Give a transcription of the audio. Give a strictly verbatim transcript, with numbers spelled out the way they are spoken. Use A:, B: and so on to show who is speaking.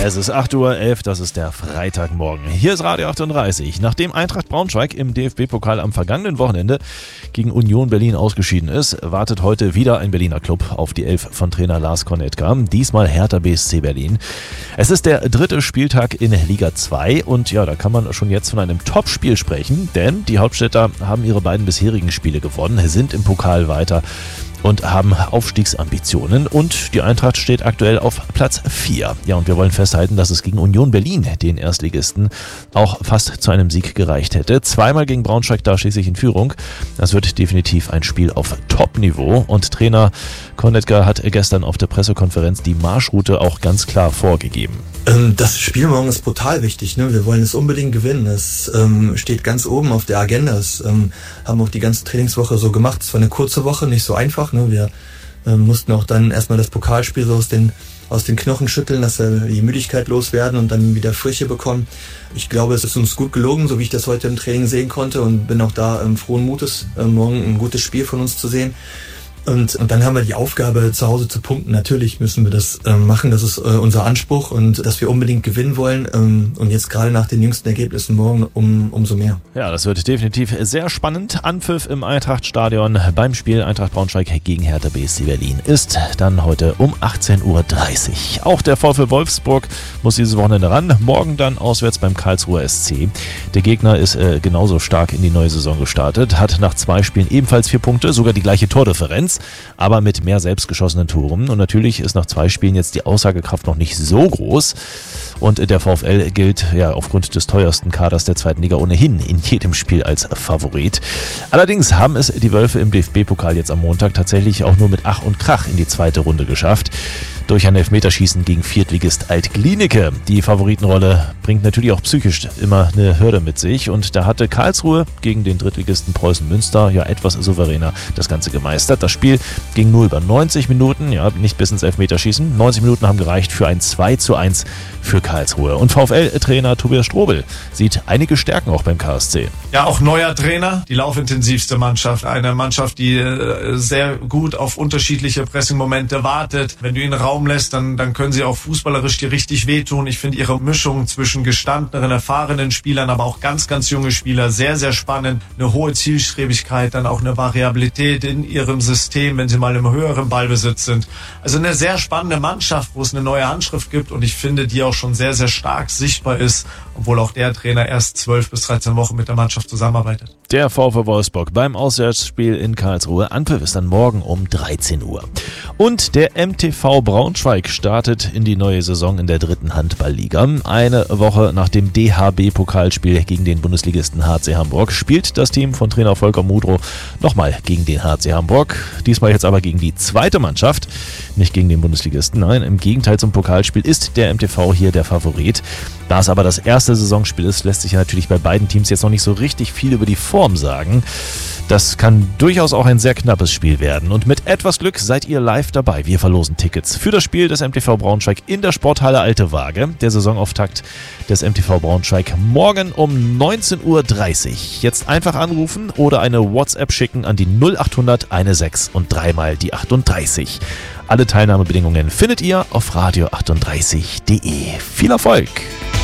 A: Es ist acht Uhr elf, das ist der Freitagmorgen. Hier ist Radio achtunddreißig. Nachdem Eintracht Braunschweig im D F B-Pokal am vergangenen Wochenende gegen Union Berlin ausgeschieden ist, wartet heute wieder ein Berliner Club auf die Elf von Trainer Lars Konetka. Diesmal Hertha B S C Berlin. Es ist der dritte Spieltag in Liga zwei und ja, da kann man schon jetzt von einem Topspiel sprechen, denn die Hauptstädter haben ihre beiden bisherigen Spiele gewonnen, sind im Pokal weiter und haben Aufstiegsambitionen und die Eintracht steht aktuell auf Platz vier. Ja, und wir wollen festhalten, dass es gegen Union Berlin, den Erstligisten, auch fast zu einem Sieg gereicht hätte. Zweimal gegen Braunschweig da schließlich in Führung. Das wird definitiv ein Spiel auf Top-Niveau und Trainer Konetka hat gestern auf der Pressekonferenz die Marschroute auch ganz klar vorgegeben.
B: Das Spiel morgen ist brutal wichtig, ne? Wir wollen es unbedingt gewinnen. Es ähm, steht ganz oben auf der Agenda. Es ähm, haben auch die ganze Trainingswoche so gemacht. Es war eine kurze Woche, nicht so einfach. Ne? Wir ähm, mussten auch dann erstmal das Pokalspiel so aus den aus den Knochen schütteln, dass wir die Müdigkeit loswerden und dann wieder Frische bekommen. Ich glaube, es ist uns gut gelungen, so wie ich das heute im Training sehen konnte und bin auch da ähm, frohen Mutes, äh, morgen ein gutes Spiel von uns zu sehen. Und, und dann haben wir die Aufgabe, zu Hause zu punkten. Natürlich müssen wir das ähm, machen, das ist äh, unser Anspruch und dass wir unbedingt gewinnen wollen. Ähm, und jetzt gerade nach den jüngsten Ergebnissen morgen um, umso mehr.
A: Ja, das wird definitiv sehr spannend. Anpfiff im Eintrachtstadion beim Spiel Eintracht Braunschweig gegen Hertha B S C Berlin ist dann heute um achtzehn Uhr dreißig. Auch der VfL Wolfsburg muss dieses Wochenende ran. Morgen dann auswärts beim Karlsruher S C. Der Gegner ist äh, genauso stark in die neue Saison gestartet, hat nach zwei Spielen ebenfalls vier Punkte, sogar die gleiche Tordifferenz, aber mit mehr selbstgeschossenen Toren. Und natürlich ist nach zwei Spielen jetzt die Aussagekraft noch nicht so groß. Und der VfL gilt ja aufgrund des teuersten Kaders der zweiten Liga ohnehin in jedem Spiel als Favorit. Allerdings haben es die Wölfe im D F B-Pokal jetzt am Montag tatsächlich auch nur mit Ach und Krach in die zweite Runde geschafft. Durch ein Elfmeterschießen gegen Viertligist Alt-Glienicke. Die Favoritenrolle bringt natürlich auch psychisch immer eine Hürde mit sich. Und da hatte Karlsruhe gegen den Drittligisten Preußen Münster ja etwas souveräner das Ganze gemeistert. Das Spiel ging nur über neunzig Minuten, ja, nicht bis ins Elfmeterschießen. neunzig Minuten haben gereicht für ein zwei zu eins für Karlsruhe. Und VfL-Trainer Tobias Strobel sieht einige Stärken auch beim K S C.
C: Ja, auch neuer Trainer, die laufintensivste Mannschaft. Eine Mannschaft, die äh, sehr gut auf unterschiedliche Pressing-Momente wartet. Wenn du ihnen Raum lässt, dann, dann können sie auch fußballerisch dir richtig wehtun. Ich finde ihre Mischung zwischen gestandenen, erfahrenen Spielern, aber auch ganz, ganz junge Spieler sehr, sehr spannend. Eine hohe Zielstrebigkeit, dann auch eine Variabilität in ihrem System, wenn sie mal im höheren Ballbesitz sind. Also eine sehr spannende Mannschaft, wo es eine neue Handschrift gibt und ich finde, die auch schon sehr, sehr stark sichtbar ist, obwohl auch der Trainer erst zwölf bis dreizehn Wochen mit der Mannschaft zusammenarbeitet.
A: Der VfL Wolfsburg beim Auswärtsspiel in Karlsruhe. Anpfiff ist dann morgen um dreizehn Uhr. Und der M T V Braunschweig startet in die neue Saison in der dritten Handballliga. Eine Woche nach dem D H B-Pokalspiel gegen den Bundesligisten H C Hamburg spielt das Team von Trainer Volker Mudrow nochmal gegen den H C Hamburg. Diesmal jetzt aber gegen die zweite Mannschaft, nicht gegen den Bundesligisten. Nein, im Gegenteil zum Pokalspiel ist der M T V hier der Favorit. Da es aber das erste Saisonspiel ist, lässt sich ja natürlich bei beiden Teams jetzt noch nicht so richtig viel über die Form sagen. Das kann durchaus auch ein sehr knappes Spiel werden. Und mit etwas Glück seid ihr live dabei. Wir verlosen Tickets für das Spiel des M T V Braunschweig in der Sporthalle Alte Waage. Der Saisonauftakt des M T V Braunschweig morgen um neunzehn Uhr dreißig. Jetzt einfach anrufen oder eine WhatsApp schicken an die null acht hundert sechzehn und dreimal die achtunddreißig. Alle Teilnahmebedingungen findet ihr auf radio achtunddreißig punkt de. Viel Erfolg!